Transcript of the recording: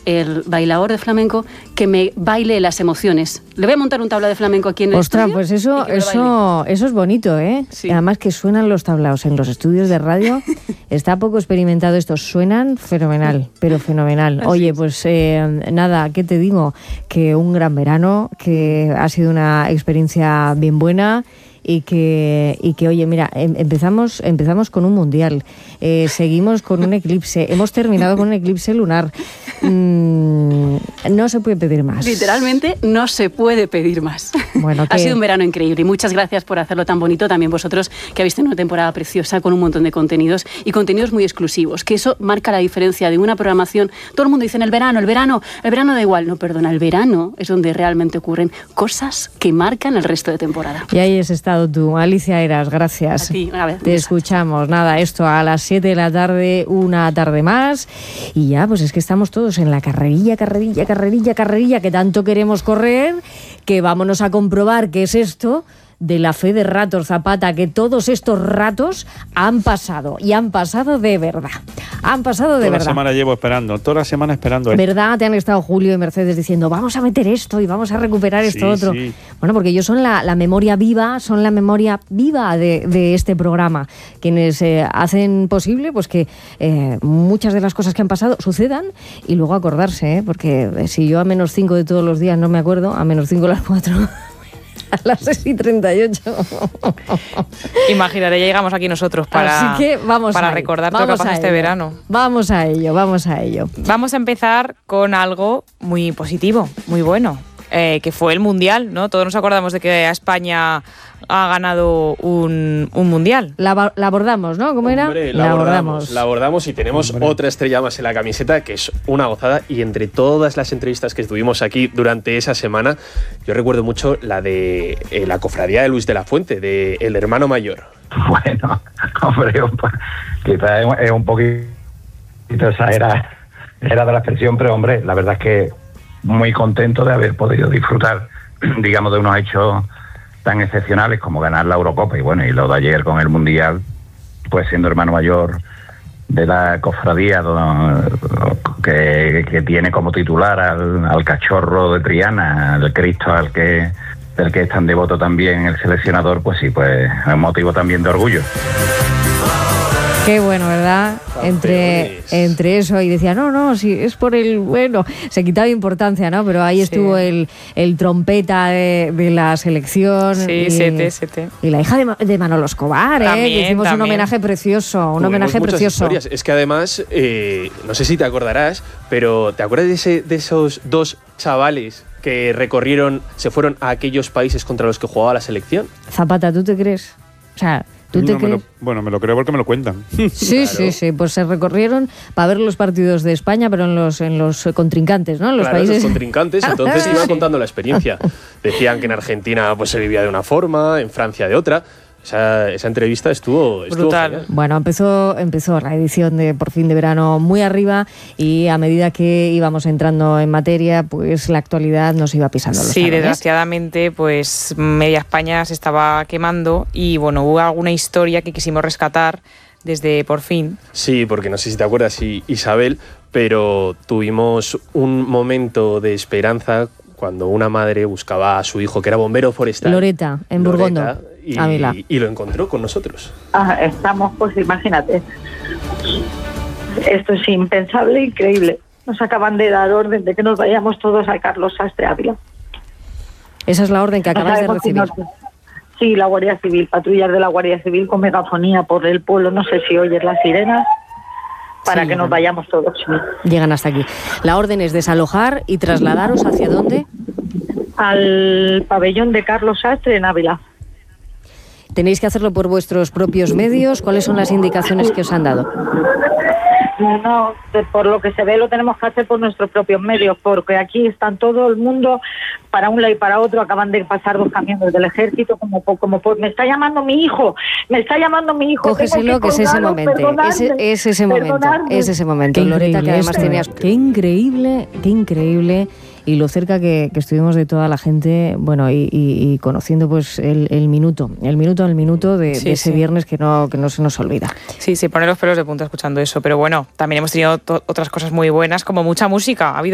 el bailador de flamenco que me baile las emociones. Le voy a montar un tablao de flamenco aquí en el Ostras, estudio. pues eso es bonito, ¿eh? Sí. Además que suenan los tablaos en los estudios de radio. Está poco experimentado esto. Suenan fenomenal, pero fenomenal. Oye, pues nada, ¿qué te digo? Que un gran verano, que ha sido una experiencia bien buena. Y que oye, mira, empezamos con un mundial, seguimos con un eclipse, hemos terminado con un eclipse lunar. No se puede pedir más. Literalmente no se puede pedir más. Bueno, ha sido un verano increíble y muchas gracias por hacerlo tan bonito. También vosotros, que habéis tenido una temporada preciosa con un montón de contenidos y contenidos muy exclusivos, que eso marca la diferencia de una programación. Todo el mundo dice el verano da igual. No, perdona, el verano es donde realmente ocurren cosas que marcan el resto de temporada. Y ahí has estado tú, Alicia Eras, gracias. A ti, una vez. Te escuchamos. Nada, esto a las 7 de la tarde, una tarde más. Y ya, pues es que estamos todos en la carrerilla, que tanto queremos correr, que vámonos a comprobar qué es esto de la fe de ratos, Zapata, que todos estos ratos han pasado, y han pasado de verdad. Toda la semana llevo esperando, toda la semana esperando esto. ¿Verdad? Te han estado Julio y Mercedes diciendo, vamos a meter esto y vamos a recuperar esto otro. Sí. Bueno, porque ellos son la memoria viva, de este programa, quienes hacen posible pues que muchas de las cosas que han pasado sucedan y luego acordarse, porque si yo a -5 de todos los días no me acuerdo, a -5 a las 4... a las 6:38. Imaginaré, ya llegamos aquí nosotros para recordar lo que ha pasado este verano. Vamos a ello. Vamos a empezar con algo muy positivo, muy bueno, que fue el Mundial, ¿no? Todos nos acordamos de que España ha ganado un Mundial. La abordamos, ¿no? ¿Cómo era? Hombre, la abordamos y tenemos otra estrella más en la camiseta, que es una gozada. Y entre todas las entrevistas que estuvimos aquí durante esa semana, yo recuerdo mucho la de la cofradía de Luis de la Fuente, de El Hermano Mayor. Bueno, hombre, quizás es un poquito exagerada de la expresión, pero hombre, la verdad es que muy contento de haber podido disfrutar, digamos, de unos hechos tan excepcionales como ganar la Eurocopa y bueno, y lo de ayer con el Mundial, pues siendo hermano mayor de la cofradía que tiene como titular al cachorro de Triana, al Cristo del que es tan devoto también el seleccionador, pues sí, pues es un motivo también de orgullo. Qué bueno, ¿verdad? Entre eso y decía, no, si es por el bueno, se quitaba importancia, ¿no? Pero ahí estuvo el trompeta de la selección. Sí, Sete. Y la hija de Manolo Escobar, que hicimos un homenaje precioso, Historias. Es que además, no sé si te acordarás, pero ¿te acuerdas de esos dos chavales que se fueron a aquellos países contra los que jugaba la selección? Zapata, ¿tú te crees? O sea, me lo creo porque me lo cuentan. Sí, claro. Sí, pues se recorrieron para ver los partidos de España, pero en los contrincantes, ¿no? En los países. Los contrincantes, entonces iba contando la experiencia. Decían que en Argentina pues se vivía de una forma, en Francia de otra. Esa entrevista estuvo brutal. Genial. Bueno, empezó la edición de Por Fin de Verano muy arriba y a medida que íbamos entrando en materia, pues la actualidad nos iba pisando los talones. Desgraciadamente, pues media España se estaba quemando y bueno, hubo alguna historia que quisimos rescatar desde Por Fin. Sí, porque no sé si te acuerdas, Isabel, pero tuvimos un momento de esperanza cuando una madre buscaba a su hijo, que era bombero forestal. Loreta, en Burgondo. Y lo encontró con nosotros. Estamos, pues imagínate. Esto es impensable, increíble. Nos acaban de dar orden de que nos vayamos todos a Carlos Sastre Ávila. Esa es la orden que acabas de recibir. Sí, la Guardia Civil, patrullas de la Guardia Civil con megafonía por el pueblo, no sé si oyes las sirenas, para que nos vayamos todos. Llegan hasta aquí. La orden es desalojar y trasladaros ¿hacia dónde? Al pabellón de Carlos Sastre en Ávila. ¿Tenéis que hacerlo por vuestros propios medios? ¿Cuáles son las indicaciones que os han dado? No, por lo que se ve lo tenemos que hacer por nuestros propios medios, porque aquí están todo el mundo para un lado y para otro. Acaban de pasar 2 camiones del ejército, me está llamando mi hijo. Cógeselo, que es ese momento. Es ese momento. Loreta, que además tenías... Qué increíble. Y lo cerca que estuvimos de toda la gente, bueno, y conociendo pues el minuto de ese viernes que no se nos olvida. Sí, pone los pelos de punta escuchando eso, pero bueno, también hemos tenido otras cosas muy buenas, como mucha música. Ha habido